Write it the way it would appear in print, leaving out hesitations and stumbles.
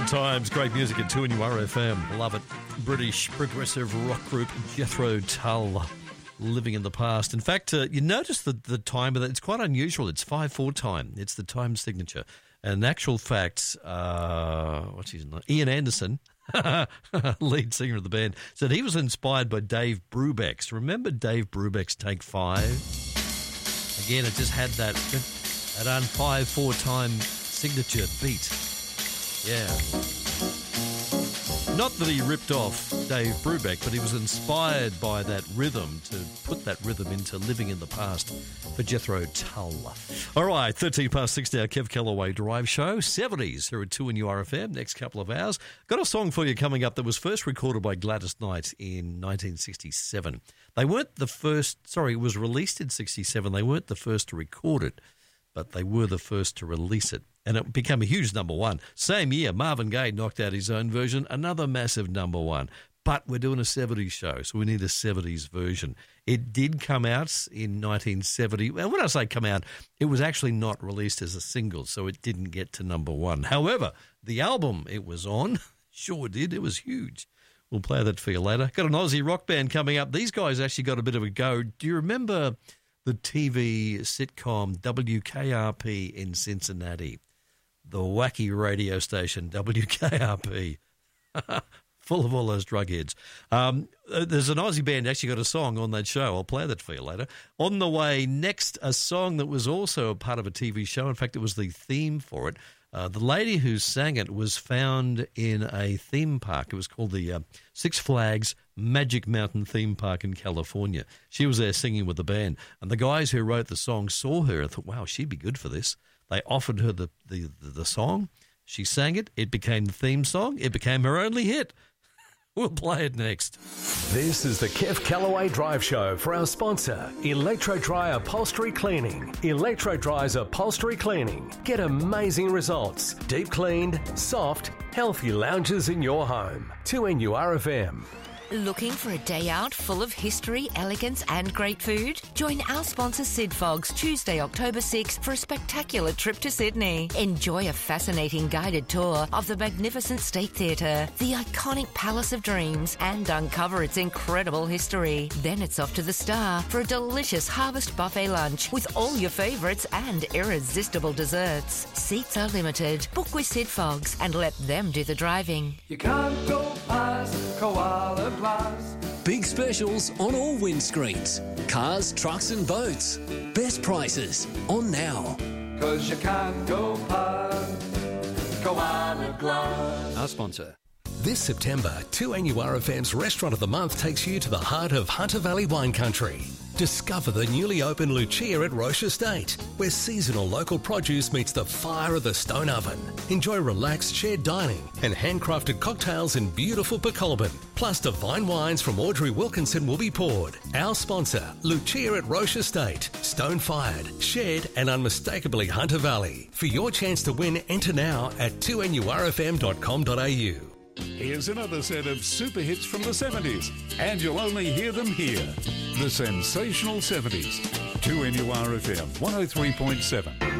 Good times, great music at 2NURFM. Love it. British progressive rock group Jethro Tull, Living in the Past. In fact, you notice the time of that. It's quite unusual. It's 5/4 time. It's the time signature. And in actual fact, what's his name? Ian Anderson, lead singer of the band, said he was inspired by Dave Brubeck's. Remember Dave Brubeck's Take 5? Again, it just had that 5/4 time signature beat. Yeah. Not that he ripped off Dave Brubeck, but he was inspired by that rhythm to put that rhythm into Living in the Past for Jethro Tull. All right, 13 past 6 now, Kev Callaway Drive Show, 70s here at 2NURFM, next couple of hours. Got a song for you coming up that was first recorded by Gladys Knight in 1967. They weren't the first, it was released in 67. They weren't the first to record it, but they were the first to release it. And it became a huge number one. Same year, Marvin Gaye knocked out his own version, another massive number one. But we're doing a 70s show, so we need a 70s version. It did come out in 1970. And when I say come out, it was actually not released as a single, so it didn't get to number one. However, the album it was on sure did. It was huge. We'll play that for you later. Got an Aussie rock band coming up. These guys actually got a bit of a go. Do you remember the TV sitcom WKRP in Cincinnati? The wacky radio station, WKRP, full of all those drug heads. There's an Aussie band actually got a song on that show. I'll play that for you later. On the way next, a song that was also a part of a TV show. In fact, it was the theme for it. The lady who sang it was found in a theme park. It was called the Six Flags Magic Mountain Theme Park in California. She was there singing with the band. And the guys who wrote the song saw her and thought, wow, she'd be good for this. They offered her the song. She sang it. It became the theme song. It became her only hit. We'll play it next. This is the Kev Callaway Drive Show for our sponsor, Electro Dry Upholstery Cleaning. Electro Dry's Upholstery Cleaning. Get amazing results. Deep cleaned, soft, healthy lounges in your home. 2NURFM. Looking for a day out full of history, elegance and great food? Join our sponsor Sid Fogg's Tuesday, October 6th for a spectacular trip to Sydney. Enjoy a fascinating guided tour of the magnificent State Theatre, the iconic Palace of Dreams, and uncover its incredible history. Then it's off to the Star for a delicious harvest buffet lunch with all your favourites and irresistible desserts. Seats are limited. Book with Sid Fogg's and let them do the driving. You can't go past Koala Glass. Big specials on all windscreens. Cars, trucks and boats. Best prices on now. 'Cause you can't go past Koala Glass. Our sponsor. This September, 2NURFM's Restaurant of the Month takes you to the heart of Hunter Valley wine country. Discover the newly opened Lucia at Roche Estate, where seasonal local produce meets the fire of the stone oven. Enjoy relaxed shared dining and handcrafted cocktails in beautiful Pecolbin. Plus divine wines from Audrey Wilkinson will be poured. Our sponsor, Lucia at Roche Estate. Stone-fired, shared and unmistakably Hunter Valley. For your chance to win, enter now at 2NURFM.com.au. Here's another set of super hits from the 70s, and you'll only hear them here. The sensational 70s. 2NURFM 103.7.